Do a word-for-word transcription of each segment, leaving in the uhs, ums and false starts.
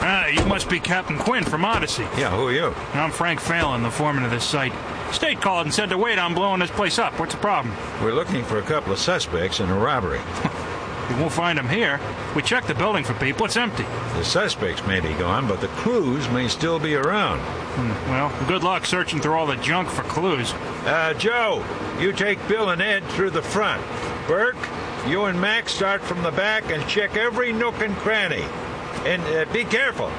Ah, you must be Captain Quinn from Odyssey. Yeah, who are you? I'm Frank Phelan, the foreman of this site. State called and said to wait on blowing this place up. What's the problem? We're looking for a couple of suspects in a robbery. You won't find them here. We checked the building for people. It's empty. The suspects may be gone, but the clues may still be around. Hmm, well, good luck searching through all the junk for clues. Uh, Joe, you take Bill and Ed through the front. Burke, you and Max start from the back and check every nook and cranny. And uh, be careful.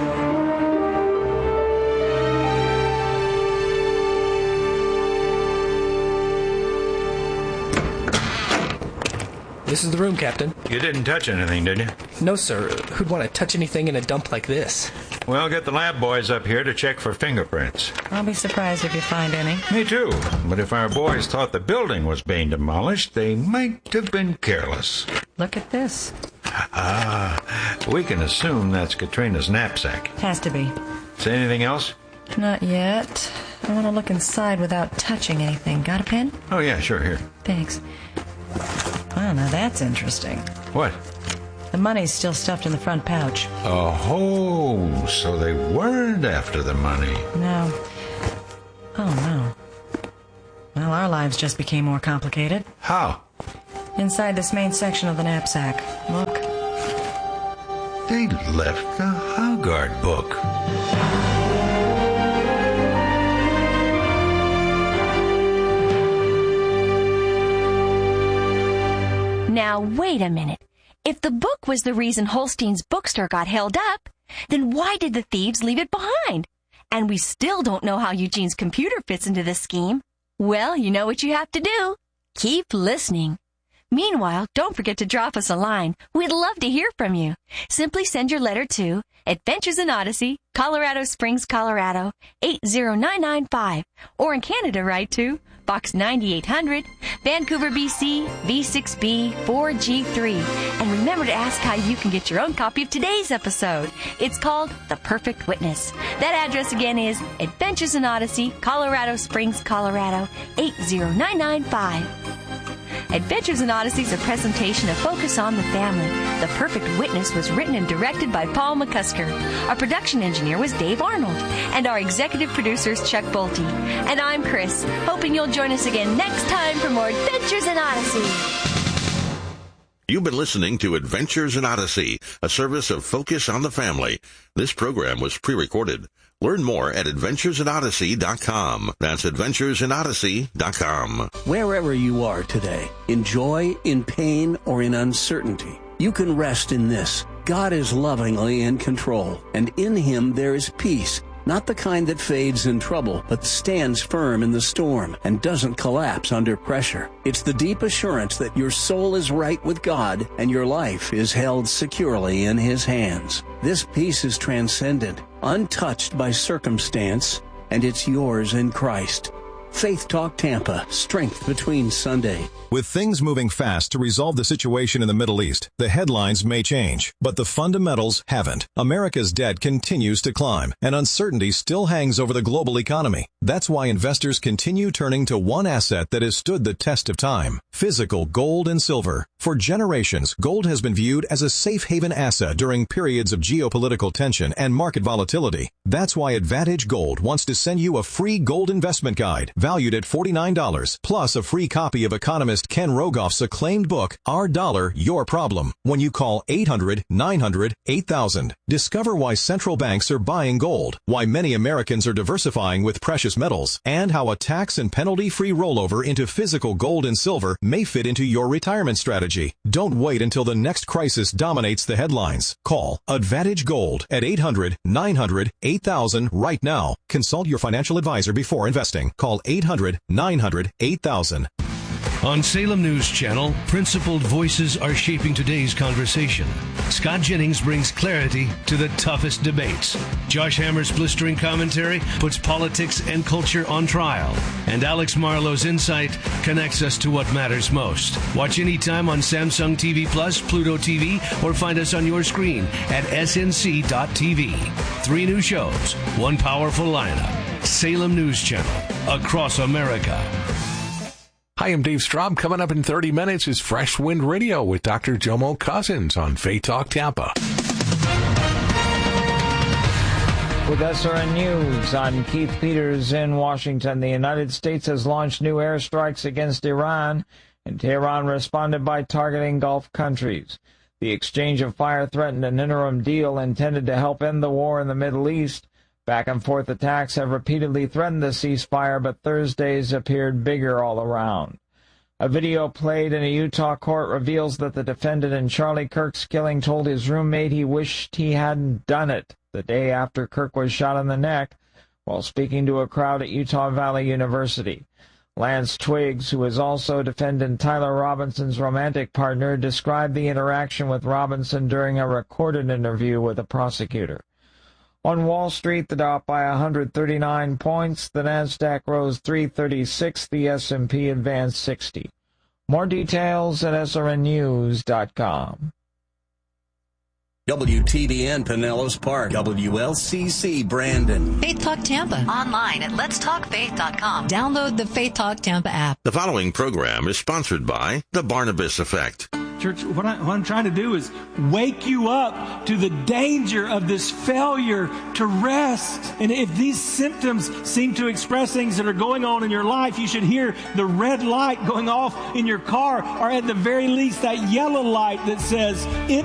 This is the room, Captain. You didn't touch anything, did you? No, sir. Who'd want to touch anything in a dump like this? Well, get the lab boys up here to check for fingerprints. I'll be surprised if you find any. Me too. But if our boys thought the building was being demolished, they might have been careless. Look at this. Ah, we can assume that's Katrina's knapsack. Has to be. Say anything else? Not yet. I want to look inside without touching anything. Got a pen? Oh, yeah, sure, here. Thanks. Wow, now that's interesting. What? The money's still stuffed in the front pouch. Oh, so they weren't after the money. No. Oh, no. Well, our lives just became more complicated. How? Inside this main section of the knapsack. Look. They left the Hoggard book. Now, wait a minute. If the book was the reason Holstein's bookstore got held up, then why did the thieves leave it behind? And we still don't know how Eugene's computer fits into this scheme. Well, you know what you have to do. Keep listening. Meanwhile, don't forget to drop us a line. We'd love to hear from you. Simply send your letter to Adventures in Odyssey, Colorado Springs, Colorado, eight zero nine nine five. Or in Canada, write to Box ninety-eight hundred, Vancouver, B C, V six B four G three. And remember to ask how you can get your own copy of today's episode. It's called The Perfect Witness. That address again is Adventures in Odyssey, Colorado Springs, Colorado, eight zero nine nine five. Adventures in Odyssey is a presentation of Focus on the Family. The Perfect Witness was written and directed by Paul McCusker. Our production engineer was Dave Arnold. And our executive producer is Chuck Bolte. And I'm Chris, hoping you'll join us again next time for more Adventures in Odyssey. You've been listening to Adventures in Odyssey, a service of Focus on the Family. This program was pre-recorded. Learn more at adventures in odyssey dot com. That's adventures in odyssey dot com. Wherever you are today, in joy, in pain, or in uncertainty, you can rest in this. God is lovingly in control, and in Him there is peace. Not the kind that fades in trouble, but stands firm in the storm and doesn't collapse under pressure. It's the deep assurance that your soul is right with God and your life is held securely in His hands. This peace is transcendent, untouched by circumstance, and it's yours in Christ. Faith Talk Tampa, strength between Sunday. With things moving fast to resolve the situation in the Middle East, the headlines may change, but the fundamentals haven't. America's debt continues to climb, and uncertainty still hangs over the global economy. That's why investors continue turning to one asset that has stood the test of time: physical gold and silver. For generations, gold has been viewed as a safe haven asset during periods of geopolitical tension and market volatility. That's why Advantage Gold wants to send you a free gold investment guide valued at forty-nine dollars, plus a free copy of economist Ken Rogoff's acclaimed book, Our Dollar, Your Problem, when you call eight hundred nine hundred eight thousand. Discover why central banks are buying gold, why many Americans are diversifying with precious metals, and how a tax and penalty-free rollover into physical gold and silver may fit into your retirement strategy. Don't wait until the next crisis dominates the headlines. Call Advantage Gold at eight hundred nine hundred eight thousand right now. Consult your financial advisor before investing. Call eight hundred nine hundred eight thousand. On Salem News Channel, principled voices are shaping today's conversation. Scott Jennings brings clarity to the toughest debates. Josh Hammer's blistering commentary puts politics and culture on trial. And Alex Marlowe's insight connects us to what matters most. Watch anytime on Samsung T V Plus, Pluto T V, or find us on your screen at S N C dot T V. Three new shows, one powerful lineup. Salem News Channel, across America. Hi, I'm Dave Straub. Coming up in thirty minutes is Fresh Wind Radio with Doctor Jomo Cousins on Faith Talk Tampa. With S R N News, I'm Keith Peters in Washington. The United States has launched new airstrikes against Iran, and Tehran responded by targeting Gulf countries. The exchange of fire threatened an interim deal intended to help end the war in the Middle East. Back-and-forth attacks have repeatedly threatened the ceasefire, but Thursdays appeared bigger all around. A video played in a Utah court reveals that the defendant in Charlie Kirk's killing told his roommate he wished he hadn't done it the day after Kirk was shot in the neck while speaking to a crowd at Utah Valley University. Lance Twiggs, who is also defendant Tyler Robinson's romantic partner, described the interaction with Robinson during a recorded interview with a prosecutor. On Wall Street, the Dow up by one hundred thirty-nine points, the Nasdaq rose three thirty-six, the S and P advanced sixty. More details at S R N news dot com. W T B N Pinellas Park, W L C C Brandon. Faith Talk Tampa. Online at lets talk faith dot com. Download the Faith Talk Tampa app. The following program is sponsored by The Barnabas Effect. Church, what, I, what I'm trying to do is wake you up to the danger of this failure to rest. And if these symptoms seem to express things that are going on in your life, you should hear the red light going off in your car, or at the very least that yellow light that says, it